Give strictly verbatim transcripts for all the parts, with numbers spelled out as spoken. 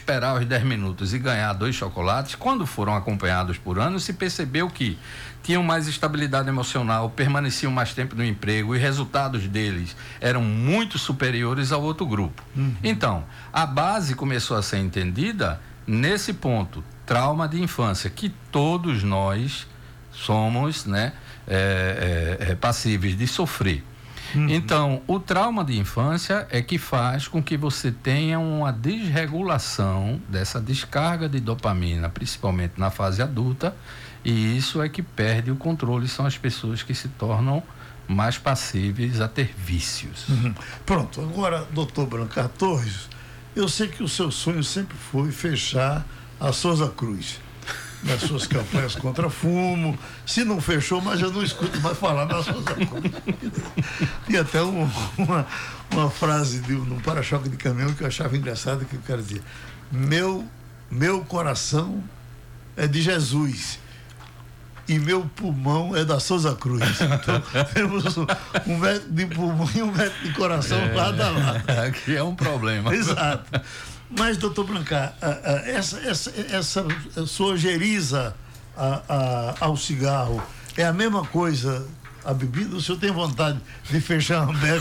esperar os dez minutos e ganhar dois chocolates, quando foram acompanhados por anos, se percebeu que tinham mais estabilidade emocional, permaneciam mais tempo no emprego e resultados deles eram muito superiores ao outro grupo. Uhum. Então, a base começou a ser entendida nesse ponto, trauma de infância, que todos nós somos, né, é, é, é, passíveis de sofrer. Uhum. Então, o trauma de infância é que faz com que você tenha uma desregulação dessa descarga de dopamina, principalmente na fase adulta, e isso é que perde o controle, são as pessoas que se tornam mais passíveis a ter vícios. Uhum. Pronto, agora, doutor Brancar Torres, eu sei que o seu sonho sempre foi fechar a Souza Cruz nas suas campanhas contra fumo. Se não fechou, mas eu não escuto mais falar na Souza Cruz. E até um, uma, uma frase de um para-choque de caminhão que eu achava engraçada, que o cara dizia: meu, meu coração é de Jesus e meu pulmão é da Souza Cruz. Então, temos um, um metro de pulmão e um metro de coração é, lado a lado. Aqui é um problema. Exato. Mas, doutor Brancar, essa, essa, essa sua ojeriza ao cigarro é a mesma coisa a bebida? O senhor tem vontade de fechar a Ambev?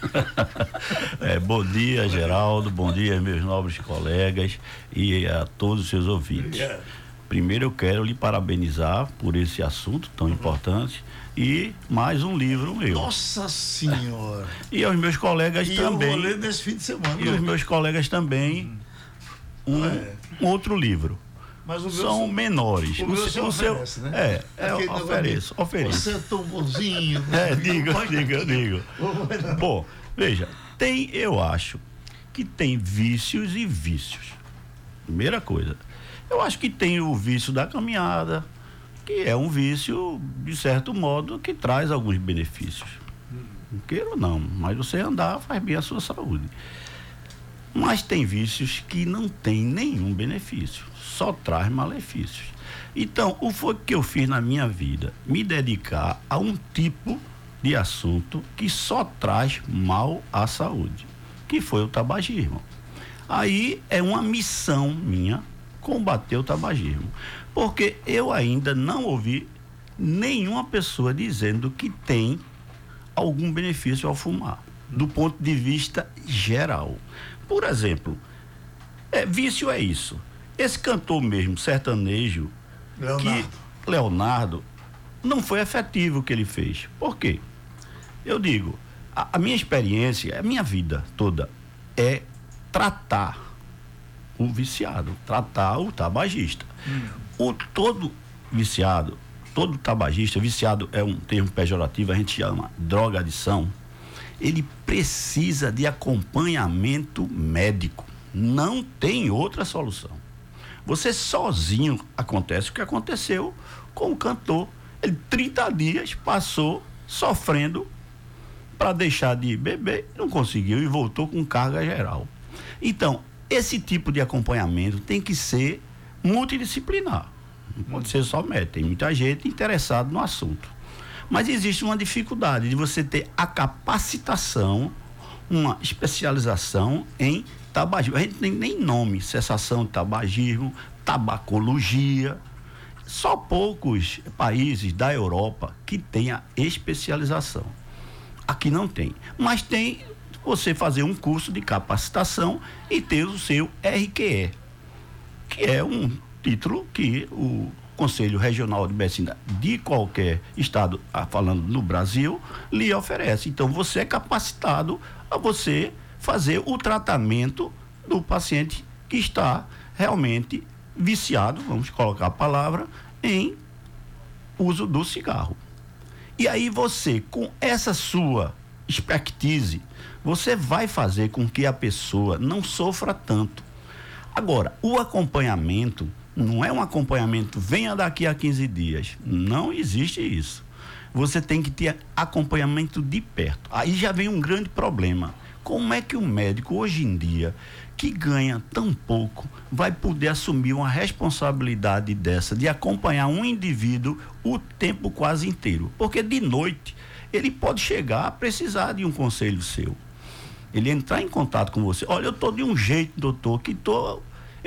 É, bom dia, Geraldo, bom dia, meus nobres colegas e a todos os seus ouvintes. Obrigado. Primeiro eu quero lhe parabenizar por esse assunto tão importante e mais um livro meu. Nossa Senhora! E aos meus colegas e também. Eu vou ler nesse fim de semana. E os meus colegas também um, é. um outro livro. Mas o São meu, menores. O, o meu seu oferece, né? É, é ofereço, ofereço. Você é tão bonzinho. É, diga, diga, diga. Bom, veja, tem, eu acho que tem vícios e vícios. Primeira coisa. Eu acho que tem o vício da caminhada, que é um vício, de certo modo, que traz alguns benefícios. Não queira ou não, mas você andar faz bem à sua saúde. Mas tem vícios que não tem nenhum benefício, só traz malefícios. Então, o que foi que eu fiz na minha vida? Me dedicar a um tipo de assunto que só traz mal à saúde, que foi o tabagismo. Aí é uma missão minha combater o tabagismo, porque eu ainda não ouvi nenhuma pessoa dizendo que tem algum benefício ao fumar, do ponto de vista geral. Por exemplo, é, vício é isso. Esse cantor mesmo, sertanejo, Leonardo. que Leonardo, não foi efetivo o que ele fez. Por quê? Eu digo, a, a minha experiência, a minha vida toda é tratar o viciado, tratar o tabagista. Hum. O todo viciado, todo tabagista, viciado é um termo pejorativo, a gente chama droga-adição, ele precisa de acompanhamento médico. Não tem outra solução. Você sozinho, acontece o que aconteceu com o cantor. Ele trinta dias passou sofrendo para deixar de beber, não conseguiu e voltou com carga geral. Então, esse tipo de acompanhamento tem que ser multidisciplinar. Não pode ser só médico. Tem muita gente interessada no assunto. Mas existe uma dificuldade de você ter a capacitação, uma especialização em tabagismo. A gente tem nem nome, cessação de tabagismo, tabacologia. Só poucos países da Europa que têm a especialização. Aqui não tem. Mas tem você fazer um curso de capacitação e ter o seu R Q E, que é um título que o Conselho Regional de Medicina de qualquer estado, falando no Brasil, lhe oferece. Então você é capacitado a você fazer o tratamento do paciente que está realmente viciado, vamos colocar a palavra, em uso do cigarro. E aí você, com essa sua expertise, você vai fazer com que a pessoa não sofra tanto. Agora, o acompanhamento não é um acompanhamento, venha daqui a quinze dias. Não existe isso. Você tem que ter acompanhamento de perto. Aí já vem um grande problema. Como é que o médico, hoje em dia, que ganha tão pouco, vai poder assumir uma responsabilidade dessa, de acompanhar um indivíduo o tempo quase inteiro? Porque de noite, ele pode chegar a precisar de um conselho seu. Ele entrar em contato com você. Olha, eu estou de um jeito, doutor, que estou